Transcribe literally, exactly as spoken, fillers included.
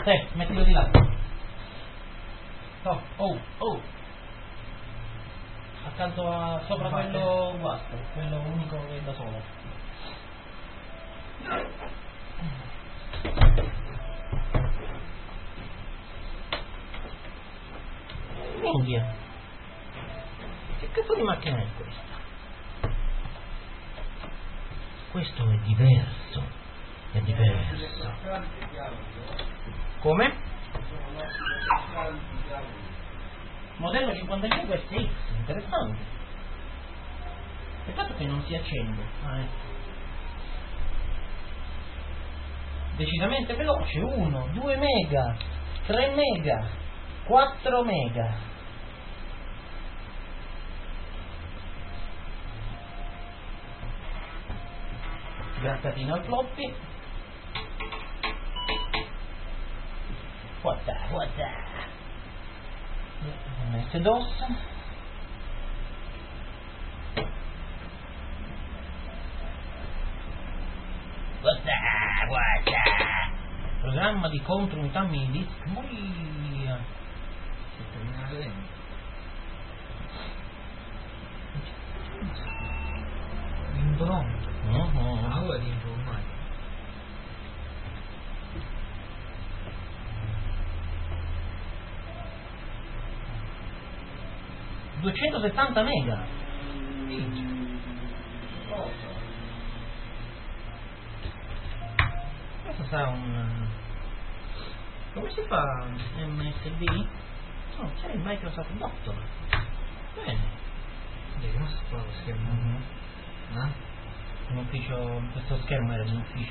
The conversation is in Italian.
Te, mettilo di là. Oh, oh, oh. Accanto a sopra quello guasto, quello unico che è da solo. Minchia. Che cazzo di macchina è questa? Questo è diverso. È diverso. Come? Modello cinquantacinque S X, interessante. Peccato che non si accende. Ah, ecco. Decisamente veloce, uno, due mega, tre mega, quattro mega. Grattatino al floppy. What the, what the? M S DOS. What the, what the? Programma di controunità mini disc. Moia. Si termina vedendo. L'impronta. Uh-huh. Aula di informatica. duecentosettanta mega. Questo sarà un... Come si fa M S D? No, c'è il Microsoft Doctor. Bene. È grosso lo schermo. Uh-huh. Eh? Un ufficio, questo schermo era di un ufficio